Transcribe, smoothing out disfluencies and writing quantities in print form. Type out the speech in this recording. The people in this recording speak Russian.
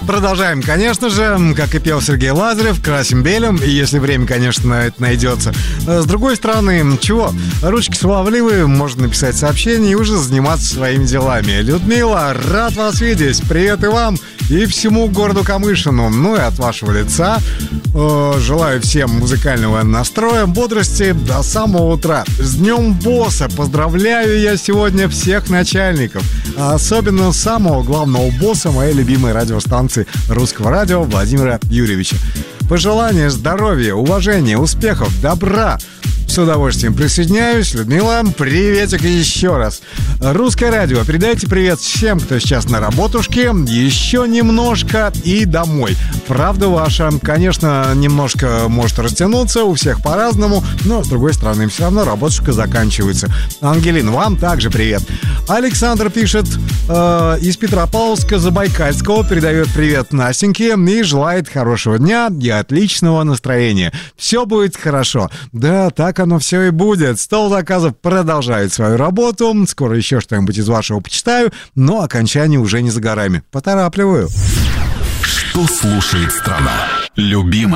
Продолжаем, конечно же, как и пел Сергей Лазарев, красим белым, если время, конечно, на это найдется. С другой стороны, чего? Ручки славливые, можно написать сообщение и уже заниматься своими делами. Людмила, рад вас видеть. Привет и вам, и всему городу Камышину. Ну и от вашего лица желаю всем музыкального настроя, бодрости до самого утра. С Днем Босса! Поздравляю я сегодня всех начальников, а особенно самого главного босса моей любимой радиостанции Русского радио Владимира Юрьевича. Пожелания здоровья, уважения, успехов, добра. С удовольствием присоединяюсь. Людмила, приветик еще раз. Русское радио, передайте привет всем, кто сейчас на работушке. Еще немножко и домой. Правда ваша, конечно, немножко может растянуться, у всех по-разному, но, с другой стороны, все равно работушка заканчивается. Ангелин, вам также привет. Александр пишет из Петропавловска-Забайкальского, передает привет Настеньке и желает хорошего дня и отличного настроения. Все будет хорошо. Да, так оно все и будет. Стол заказов продолжает свою работу. Скоро еще что-нибудь из вашего почитаю, но окончание уже не за горами. Поторапливаю. Что слушает страна? Любимая.